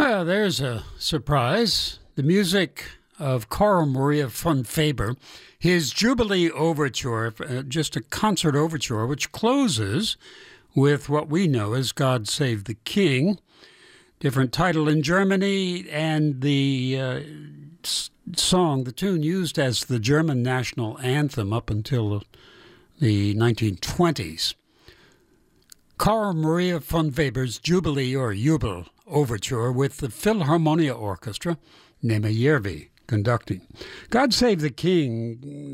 Well, there's a surprise. The music of Carl Maria von Faber, his Jubilee Overture, just a concert overture, which closes with what we know as God Save the King. Different title in Germany, and the song, the tune used as the German national anthem up until the 1920s. Carl Maria von Weber's Jubilee or Jubel Overture with the Philharmonia Orchestra, Nema Järvi conducting. God Save the King